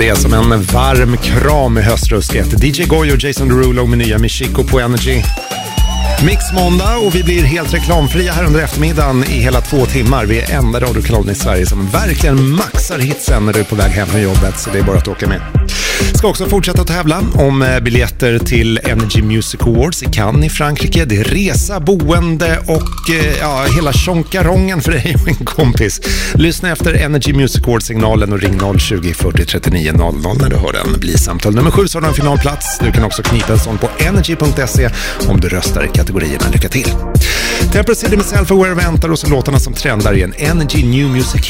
Det är som en varm kram i höstrusket. DJ Goy och Jason Derulo med nya Michiko på Energy. Mix måndag och vi blir helt reklamfria här under eftermiddagen i hela 2 timmar. Vi är enda radiokanalen i Sverige som verkligen maxar hitsen när du är på väg hem från jobbet, så det är bara att åka med. Ska också fortsätta att tävla om biljetter till Energy Music Awards i Cannes i Frankrike. Det är resa, boende och hela tjonkarongen för dig och en kompis. Lyssna efter Energy Music Awards-signalen och ring 020 40 39 00 när du hör den. Bli samtal nummer 7 så har du en finalplats. Du kan också knipa en sån på energy.se om du röstar i kategorierna. Lycka till! Temper City med Self-Aware väntar och så låtarna som trendar i en Energy New Music